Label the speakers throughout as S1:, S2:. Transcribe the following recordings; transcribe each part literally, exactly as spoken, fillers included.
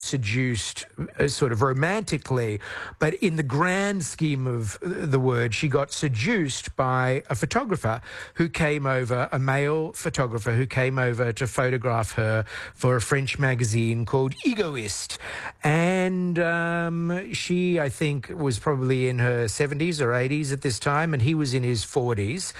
S1: seduced uh, sort of romantically, but in the grand scheme of the word, she got seduced by a photographer who came over, a male photographer who came over to photograph her for a French magazine called Egoist. And um, she, I think, was probably in her seventies or eighties at this time, and he was in his forties.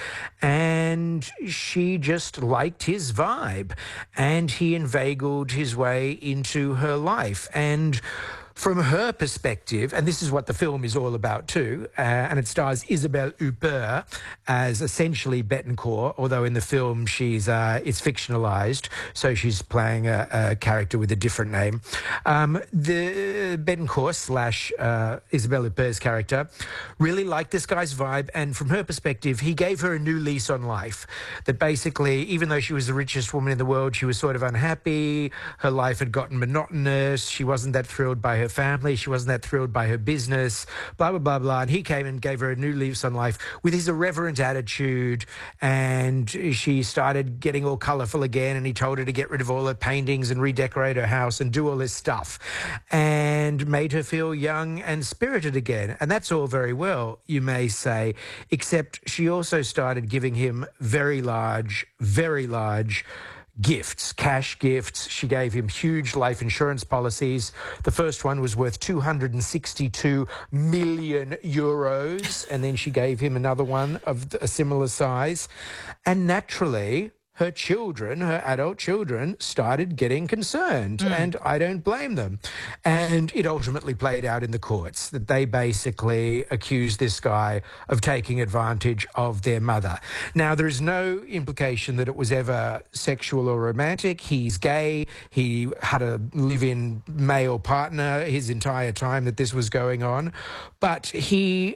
S1: And she just liked his vibe, and he inveigled his way into her life. And from her perspective, and this is what the film is all about too, uh, and it stars Isabelle Huppert as essentially Bettencourt, although in the film she's uh, it's fictionalized, so she's playing a, a character with a different name. Um, the Bettencourt slash uh, Isabelle Huppert's character really liked this guy's vibe, and from her perspective, he gave her a new lease on life. That basically, even though she was the richest woman in the world, she was sort of unhappy. Her life had gotten monotonous. She wasn't that thrilled by her family. She wasn't that thrilled by her business, blah, blah, blah, blah. And he came and gave her a new lease on life with his irreverent attitude. And she started getting all colourful again. And he told her to get rid of all her paintings and redecorate her house and do all this stuff, and made her feel young and spirited again. And that's all very well, you may say, except she also started giving him very large, very large gifts, cash gifts. She gave him huge life insurance policies. The first one was worth two hundred sixty-two million euros, and then she gave him another one of a similar size. And naturally, her children, her adult children, started getting concerned, mm. and I don't blame them. And it ultimately played out in the courts that they basically accused this guy of taking advantage of their mother. Now, there is no implication that it was ever sexual or romantic. He's gay. He had a live-in male partner his entire time that this was going on. But he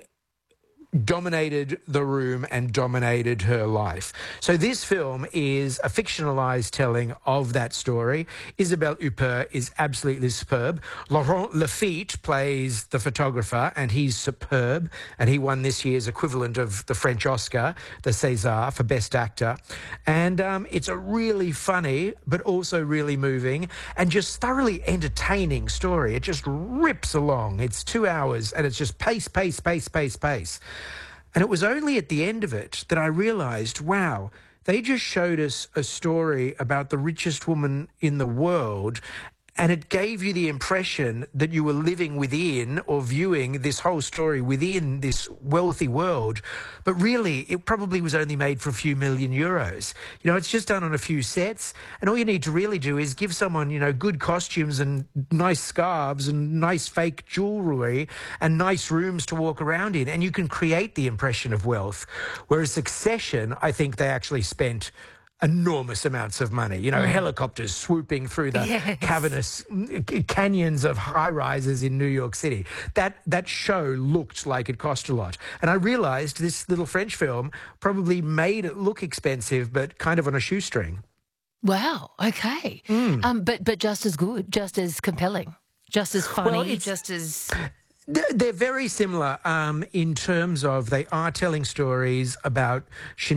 S1: dominated the room and dominated her life. So this film is a fictionalized telling of that story. Isabelle Huppert is absolutely superb. Laurent Lafitte plays the photographer, and he's superb. And he won this year's equivalent of the French Oscar, the César, for Best Actor. And um, it's a really funny, but also really moving and just thoroughly entertaining story. It just rips along. It's two hours, and it's just pace, pace, pace, pace, pace. And it was only at the end of it that I realised, wow, they just showed us a story about the richest woman in the world, and it gave you the impression that you were living within or viewing this whole story within this wealthy world. But really, it probably was only made for a few million euros. You know, it's just done on a few sets. And all you need to really do is give someone, you know, good costumes and nice scarves and nice fake jewellery and nice rooms to walk around in. And you can create the impression of wealth. Whereas Succession, I think they actually spent enormous amounts of money, you know, mm. helicopters swooping through the yes. cavernous canyons of high-rises in New York City. That that show looked like it cost a lot. And I realised this little French film probably made it look expensive, but kind of on a shoestring.
S2: Wow, okay.
S1: Mm.
S2: Um, but, but just as good, just as compelling, just as funny,
S1: well,
S2: just as...
S1: They're very similar um, in terms of they are telling stories about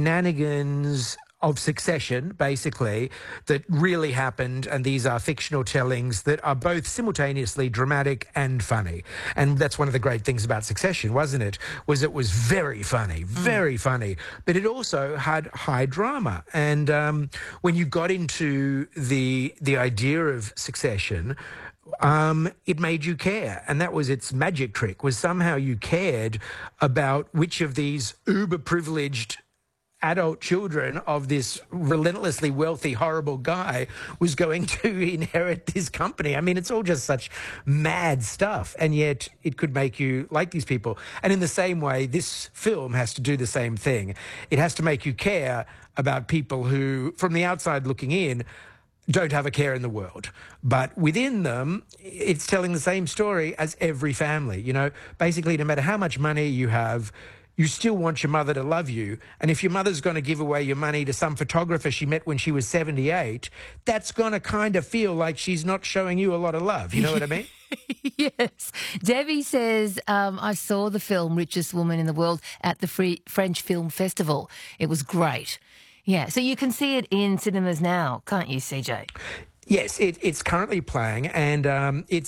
S1: shenanigans of Succession, basically, that really happened, and these are fictional tellings that are both simultaneously dramatic and funny. And that's one of the great things about Succession, wasn't it? Was it was very funny, very mm. funny, but it also had high drama. And um, when you got into the the idea of Succession, Um, it made you care, and that was its magic trick, was somehow you cared about which of these uber-privileged adult children of this relentlessly wealthy, horrible guy was going to inherit this company. I mean, it's all just such mad stuff, and yet it could make you like these people. And in the same way, this film has to do the same thing. It has to make you care about people who, from the outside looking in, don't have a care in the world. But within them, it's telling the same story as every family. You know, basically, no matter how much money you have, you still want your mother to love you. And if your mother's going to give away your money to some photographer she met when she was seventy-eight, that's going to kind of feel like she's not showing you a lot of love. You know what I mean?
S2: Yes. Debbie says, um, I saw the film Richest Woman in the World at the Free French Film Festival. It was great. Yeah, so you can see it in cinemas now, can't you, C J?
S1: Yes, it, it's currently playing, and um, it's